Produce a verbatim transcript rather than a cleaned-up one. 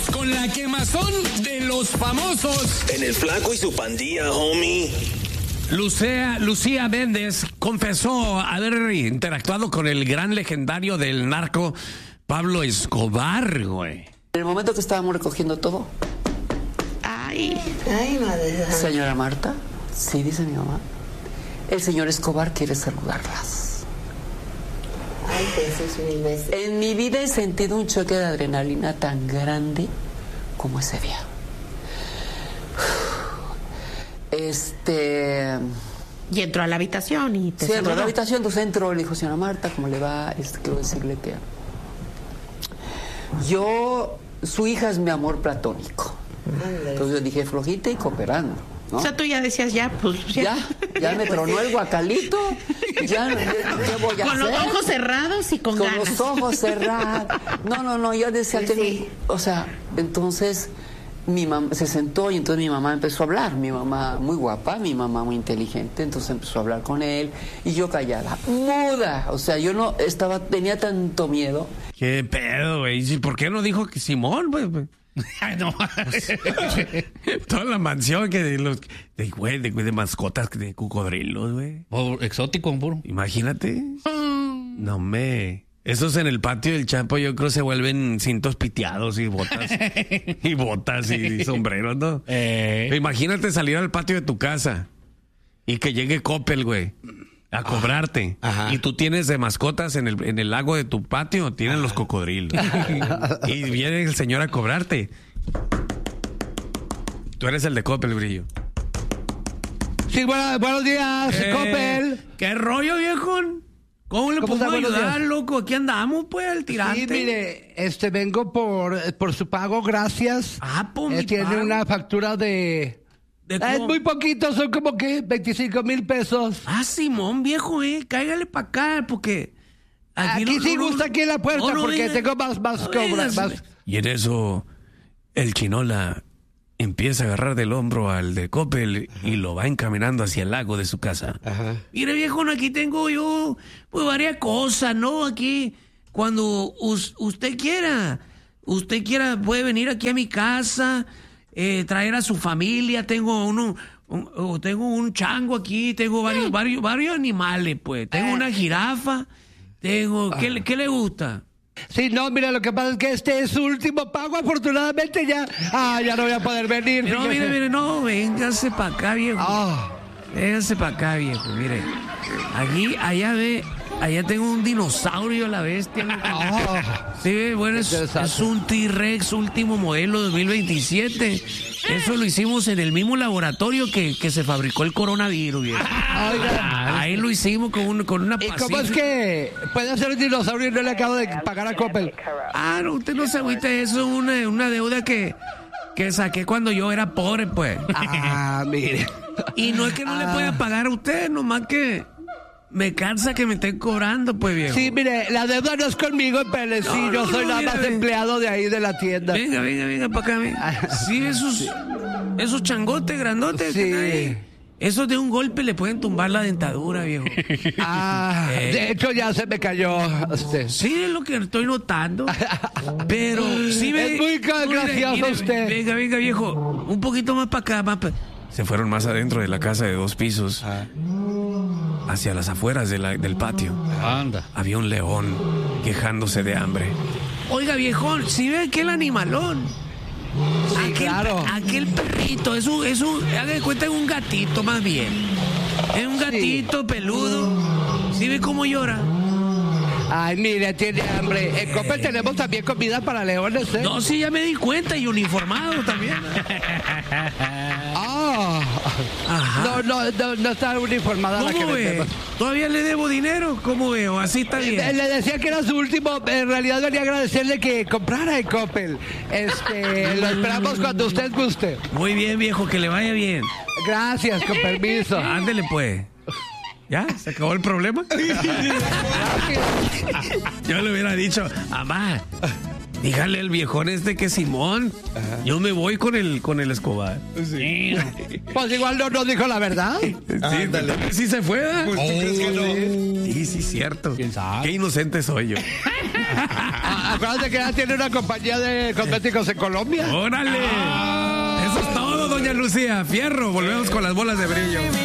con la quemazón de los famosos. En el Flaco y su pandilla, homie. Lucía, Lucía Méndez confesó haber interactuado con el gran legendario del narco, Pablo Escobar, güey. En el momento que estábamos recogiendo todo. Ay. Ay, madre. Señora Marta, sí, dice mi mamá. El señor Escobar quiere saludarlas. Ay, Jesús, mil veces. En mi vida he sentido un choque de adrenalina tan grande como ese día. Este... Y entró a la habitación y te Sí, entró a la saludó. habitación, entonces entró, le dijo, señora Marta, ¿cómo le va? Este, quiero decirle que... Yo... Su hija es mi amor platónico. Entonces yo dije, flojita y cooperando, ¿no? O sea, tú ya decías, ya, pues... Ya, Ya, ya me tronó el guacalito. Ya, ya, ya voy a con los hacer. ojos cerrados y con, Con ganas. los ojos cerrados. No, no, no, yo decía Sí, que... sí. O sea, entonces... Mi mamá se sentó y entonces mi mamá empezó a hablar. Mi mamá muy guapa, mi mamá muy inteligente, entonces empezó a hablar con él y yo callada, muda. O sea, yo no estaba, tenía tanto miedo. ¿Qué pedo, güey? ¿Y por qué no dijo que Simón, güey? Ay, no. Toda la mansión que de los... De, güey, de, de mascotas, de cocodrilos, güey. Oh, exótico, puro. Imagínate. No me... Esos en el patio del Chapo yo creo se vuelven cintos piteados y botas. y botas y sombreros, ¿no? Eh. Imagínate salir al patio de tu casa y que llegue Coppel, güey, a cobrarte. Ajá. Y tú tienes de mascotas en el, en el lago de tu patio, tienen Ajá. los cocodrilos. y viene el señor a cobrarte. Tú eres el de Coppel, Brillo. Sí, bueno, buenos días, Eh, Coppel. ¿Qué rollo, viejón? ¿Cómo le ¿Cómo puedo está? Buenos ayudar, días. loco? Aquí andamos, pues, al tirante. Sí, mire, este, vengo por, por su pago, gracias. Ah, pues, Eh, mi tiene pago. una factura de... ¿De Ah, es cómo? muy poquito, son como que veinticinco mil pesos. Ah, Simón, viejo, eh, cáigale para acá, porque... Aquí, no- sí no- gusta aquí en la puerta, no, no porque venga- tengo más, más no cobra, vengas. más... Y en eso, el chinola empieza a agarrar del hombro al de Coppel y lo va encaminando hacia el lago de su casa. Ajá. Mire, viejo, aquí tengo yo, pues, varias cosas, ¿no? Aquí, cuando us- usted quiera, usted quiera, puede venir aquí a mi casa, eh, traer a su familia, tengo uno... Un, oh, tengo un chango aquí, tengo varios, varios, varios animales, pues. Tengo una jirafa, tengo... ¿Qué, le- qué le gusta? Sí, no, mira, lo que pasa es que este es su último pago, afortunadamente ya... Ah, ya no voy a poder venir. No, fíjese. mire, mire, no, véngase para acá, viejo. Ah. Véngase para acá, viejo, mire. Aquí, allá ve, allá tengo un dinosaurio, la bestia. Ah. Sí, bueno, es, Interesante. es un T-Rex último modelo dos mil veintisiete. Eso lo hicimos en el mismo laboratorio que, que se fabricó el coronavirus, viejo. Oiga. Ahí lo hicimos con, un, con una ¿Y pasilla. cómo es que puede ser un dinosaurio y no le acabo de pagar a Coppel? Ah, no, usted no se agüita, eso es una, una deuda que, que saqué cuando yo era pobre, pues. Ah, mire. Y no es que no le pueda pagar a usted, nomás que me cansa que me estén cobrando, pues, viejo. Sí, mire, la deuda no es conmigo, pero sí, No, yo no, soy no, nada mira, más ve. empleado de ahí de la tienda. Venga, venga, venga, para acá, venga. Sí, esos, esos changotes grandotes. Sí. que hay, esos de un golpe le pueden tumbar la dentadura, viejo. Ah, Eh. de hecho ya se me cayó. Este. Sí, es lo que estoy notando. Pero sí me... Es muy ca- Mire, gracioso mire, usted. Venga, venga, viejo. Un poquito más para acá, más pa- Se fueron más adentro de la casa de dos pisos. Hacia las afueras de la- del patio. Anda. Había un león quejándose de hambre. Oiga, viejón, ¿sí ve aquel animalón? aquel, claro. aquel perrito, es un, es un, haga de cuenta, es un gatito más bien. Es un gatito peludo. ¿Sí ve cómo llora? Ay, mire, tiene hambre. En Coppel tenemos también comida para leones, ¿eh? No, sí, ya me di cuenta y uniformado también. Ah. Ajá. No, no, no, no está uniformada la que ¿Cómo ve? vendemos. ¿Todavía le debo dinero? ¿Cómo veo? Así está Eh, bien. Le decía que era su último. En realidad venía a agradecerle que comprara en Coppel. Este, lo esperamos cuando usted guste. Muy bien, viejo, que le vaya bien. Gracias, con permiso. Ándele, pues. ¿Ya? ¿Se acabó el problema? Yo le hubiera dicho, mamá, dígale al viejón este que Simón, yo me voy con el, con el Escobar. Sí. Pues igual no nos dijo la verdad. Sí, sí se fue, ¿verdad? Pues, ¿tú crees que no? Sí, sí, cierto. ¿Quién sabe? Qué inocente soy yo. Ah, acuérdate que ya tiene una compañía de cosméticos en Colombia. ¡Órale! Eso es todo, doña Lucía. Fierro, volvemos con las bolas de brillo.